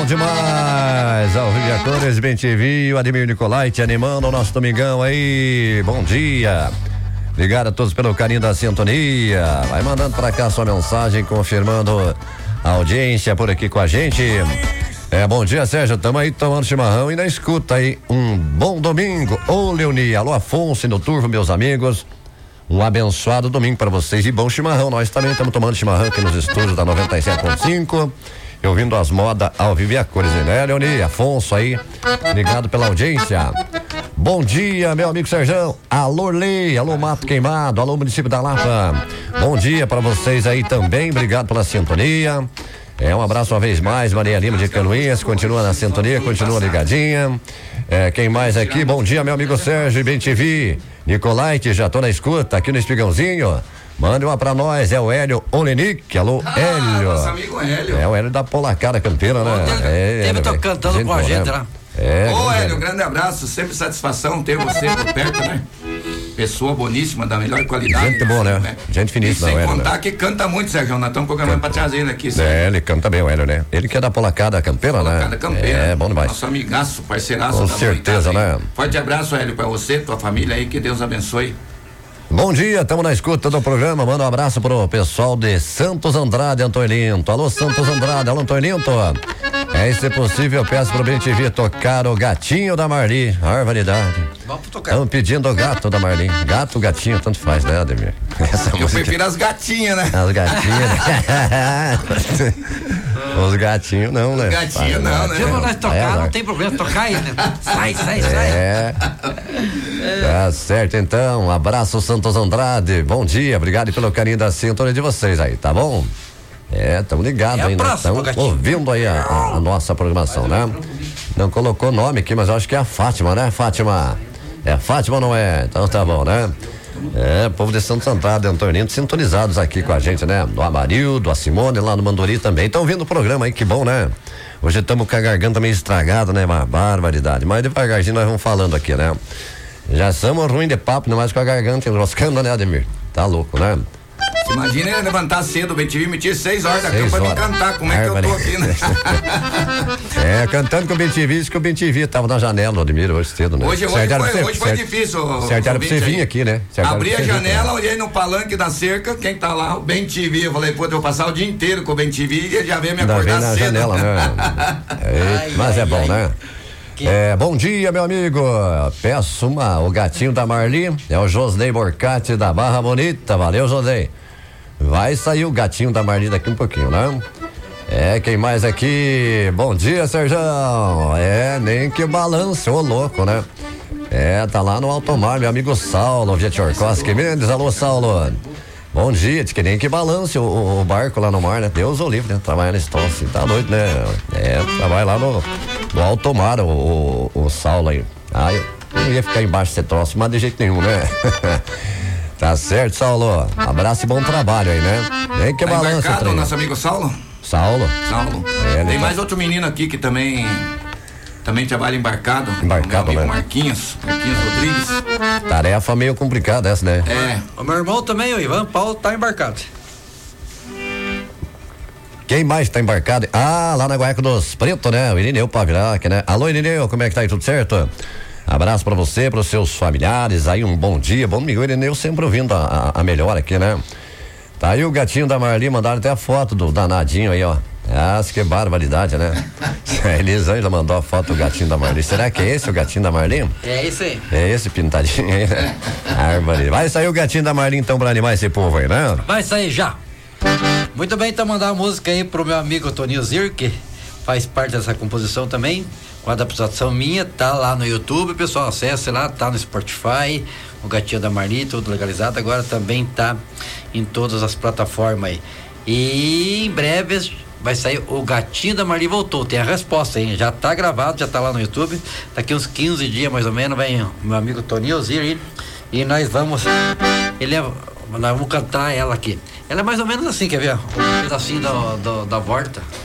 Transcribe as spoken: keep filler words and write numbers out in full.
demais. Ao Vive a Cores, Bem T V, o Ademir Nicolai te animando o nosso domingão aí. Bom dia. Obrigado a todos pelo carinho da sintonia. Vai mandando pra cá sua mensagem, confirmando a audiência por aqui com a gente. É, bom dia, Sérgio. Tamo aí tomando chimarrão e na escuta aí. Um bom domingo. Ô, Leoni, alô, Afonso e no Turvo, meus amigos. Um abençoado domingo pra vocês e bom chimarrão. Nós também estamos tomando chimarrão aqui nos estúdios da noventa e sete ponto cinco. Eu ouvindo as modas ao vivo e a cores, né, Leoni? Afonso aí, obrigado pela audiência. Bom dia, meu amigo Sérgio. Alô, Lei, alô, Mato Queimado, alô, município da Lapa. Bom dia pra vocês aí também, obrigado pela sintonia. É, um abraço uma vez mais, Maria Lima de Canoinhas, continua na sintonia, continua ligadinha. É, quem mais aqui? Bom dia, meu amigo Sérgio, Bem T V. Nicolai, já tô na escuta, aqui no Espigãozinho. Mande uma pra nós, é o Hélio Olenick. Alô, ah, Hélio. Nosso amigo Hélio. É o Hélio da Polacara Campeira, né? Teve, é, teve tô cantando com a gente lá. É, Ô, Hélio, um grande abraço, sempre satisfação ter você por perto, né? Pessoa boníssima, da melhor qualidade. Gente boa, né? né? Gente finíssima, e sem Hélio, contar né? que canta muito, Sérgio, nós estamos programando pra trazer ele aqui. Sérgio. É, ele canta bem, o Hélio, né? Ele que é da Polacada Campeira, né? Polacada Campeira. É, bom demais. Nosso amigaço, parceiraço. Com certeza, né? Forte abraço, Hélio, pra você, tua família aí, que Deus abençoe. Bom dia, estamos na escuta do programa. Manda um abraço pro pessoal de Santos Andrade, Antônio. Alô, Santos Andrade, alô, Antônio. É, se possível, eu peço pro Bem T V tocar o Gatinho da Marli. Barbaridade. Vamos tocar. Estamos pedindo o gato da Marli. Gato, gatinho, tanto faz, né, Ademir? Essa eu música... prefiro as gatinhas, né? As gatinhas. Os gatinhos não, né? Os gatinhos não, né? Se nós tocar, não tem problema, tocar aí, né? Sai, sai, sai. É. Tá certo, então. Um abraço, Santos Andrade. Bom dia, obrigado pelo carinho da sintonia de vocês aí, tá bom? É, estamos ligados é aí, né? Estamos ouvindo aí a, a, a nossa programação, né? Não colocou nome aqui, mas eu acho que é a Fátima, né, Fátima? É a Fátima ou não é? Então tá bom, né? É, povo de Santos Andrade, Antônio, sintonizados aqui com a gente, né? Do Amarildo, a Simone lá no Mandori também. Estão ouvindo o programa aí, que bom, né? Hoje estamos com a garganta meio estragada, né? Uma barbaridade. Mas devagarzinho nós vamos falando aqui, né? Já somos ruim de papo, não mais com a garganta enroscando, né, Ademir? Tá louco, né? Imagina ele levantar cedo, o Bem T V metia seis horas da cama pra me cantar. Como é que eu tô aqui, né? É, cantando com o Bem T V, isso que o Bem T V tava na janela, Ademir, hoje cedo, né? Hoje, hoje, foi, você, hoje foi difícil. Certo, era pra você vir aqui, né? Certo, abri a janela, olhei no palanque da cerca, quem tá lá? O Bem T V. Eu falei, pô, eu vou passar o dia inteiro com o Bem T V e ele já veio me acordar vem na cedo. Janela, né? É, ai, mas ai, é bom, ai. né? É, bom dia, meu amigo. Peço uma, o gatinho da Marli, é o Josnei Borcati da Barra Bonita. Valeu, Josnei. Vai sair o gatinho da Marli daqui um pouquinho, né? É, quem mais aqui? Bom dia, Sérgio. É, nem que balance, ô louco, né? É, tá lá no alto mar, meu amigo Saulo, Vietiorkoski Mendes. Alô, Saulo. Bom dia, diz que nem que balance o, o barco lá no mar, né? Deus o livre, né? Trabalha nesse troço, assim, tá doido, né? É, trabalha lá no, no alto mar, o, o, o Saulo aí. Ah, eu não ia ficar embaixo desse troço, mas de jeito nenhum, né? Tá certo, Saulo. Abraço e bom trabalho aí, né? Nem que tá balance o nosso amigo Saulo? Saulo. Saulo. É, tem mais tá... outro menino aqui que também também trabalha embarcado. Embarcado, meu amigo né? Marquinhos, Marquinhos Rodrigues. Tarefa meio complicada essa, né? É. O meu irmão também, o Ivan Paulo, tá embarcado. Quem mais tá embarcado? Ah, lá na Guaiaca dos Pretos, né? O Irineu Pavirac, né? Alô, Irineu, como é que tá aí? Tudo certo? Abraço pra você, pros seus familiares aí, um bom dia, bom domingo. Irineu sempre ouvindo a, a, a melhor aqui, né? Tá aí o gatinho da Marli, mandaram até a foto do danadinho aí, ó. Ah, que barbaridade, né? A Elisângela mandou a foto do gatinho da Marli. Será que é esse o gatinho da Marli? É esse aí. É esse pintadinho aí, né? Árvore. Vai sair o gatinho da Marli então pra animar esse povo aí, né? Vai sair já. Muito bem, então mandar a música aí pro meu amigo Toninho Zir, que faz parte dessa composição também, com adaptação minha, tá lá no YouTube, pessoal, acesse lá, tá no Spotify, o Gatinho da Marli, tudo legalizado, agora também tá em todas as plataformas aí. E em breve vai sair o Gatinho da Marli voltou, tem a resposta aí, já tá gravado, já tá lá no YouTube, daqui uns quinze dias mais ou menos vem o meu amigo Toninho Zir e nós vamos, ele é, nós vamos cantar ela aqui. Ela é mais ou menos assim, quer ver? Um pedacinho do, do, da volta.